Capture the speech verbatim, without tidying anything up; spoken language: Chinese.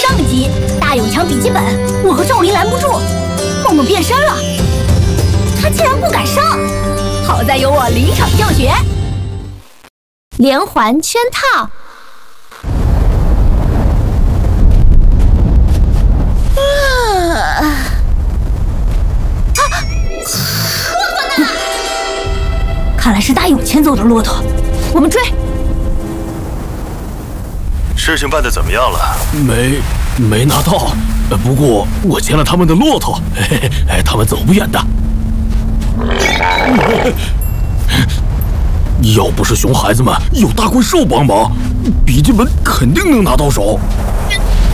上集大永强笔记本，我和赵琳拦不住，梦梦变身了，他竟然不敢上，好在有我临场教学。连环圈套。啊！骆驼呢？看来是大勇牵走的骆驼，我们追。 事情办得怎么样了？ 没，没拿到。不过我牵了他们的骆驼，嘿嘿，哎，他们走不远的。要不是熊孩子们有大怪兽帮忙，笔记本肯定能拿到手。